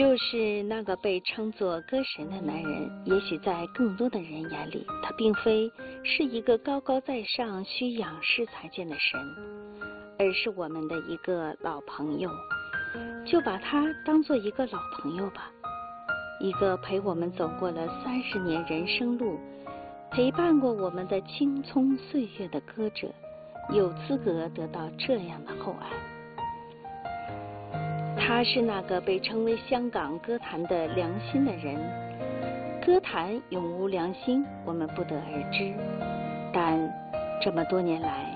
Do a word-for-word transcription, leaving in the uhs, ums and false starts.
就是那个被称作歌神的男人，也许在更多的人眼里，他并非是一个高高在上需仰视才见的神，而是我们的一个老朋友，就把他当做一个老朋友吧，一个陪我们走过了三十年人生路，陪伴过我们的青葱岁月的歌者，有资格得到这样的厚爱。他是那个被称为香港歌坛的良心的人，歌坛永无良心，我们不得而知，但这么多年来，